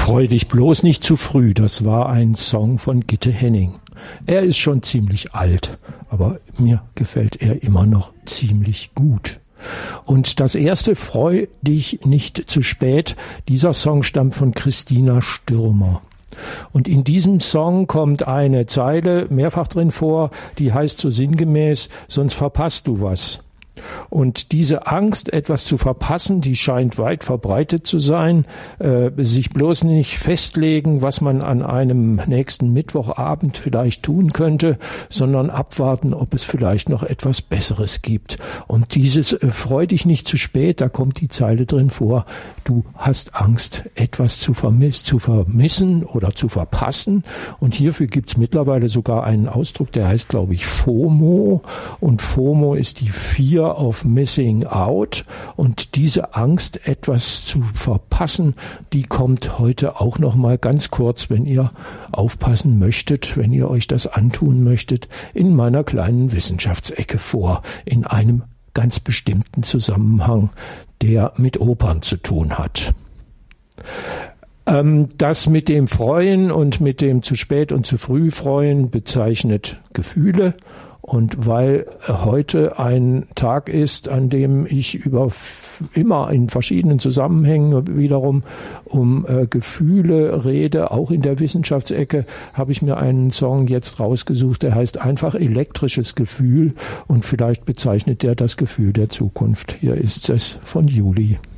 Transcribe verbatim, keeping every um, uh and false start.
Freu dich bloß nicht zu früh, das war ein Song von Gitte Henning. Er ist schon ziemlich alt, aber mir gefällt er immer noch ziemlich gut. Und das erste, Freu dich nicht zu spät, dieser Song stammt von Christina Stürmer. Und in diesem Song kommt eine Zeile mehrfach drin vor, die heißt so sinngemäß, sonst verpasst du was. Und diese Angst, etwas zu verpassen, die scheint weit verbreitet zu sein, äh, sich bloß nicht festlegen, was man an einem nächsten Mittwochabend vielleicht tun könnte, sondern abwarten, ob es vielleicht noch etwas Besseres gibt. Und dieses äh, freu dich nicht zu spät, da kommt die Zeile drin vor, du hast Angst, etwas zu, vermiss, zu vermissen oder zu verpassen. Und hierfür gibt's mittlerweile sogar einen Ausdruck, der heißt, glaube ich, FOMO. Und FOMO ist die vier auf Missing Out, und diese Angst, etwas zu verpassen, die kommt heute auch noch mal ganz kurz, wenn ihr aufpassen möchtet, wenn ihr euch das antun möchtet, in meiner kleinen Wissenschaftsecke vor, in einem ganz bestimmten Zusammenhang, der mit Opern zu tun hat. Ähm, das mit dem Freuen und mit dem zu spät und zu früh Freuen bezeichnet Gefühle. Und weil heute ein Tag ist, an dem ich über immer in verschiedenen Zusammenhängen wiederum um äh, Gefühle rede, auch in der Wissenschaftsecke, habe ich mir einen Song jetzt rausgesucht, der heißt einfach elektrisches Gefühl, und vielleicht bezeichnet der das Gefühl der Zukunft. Hier ist es von Juli.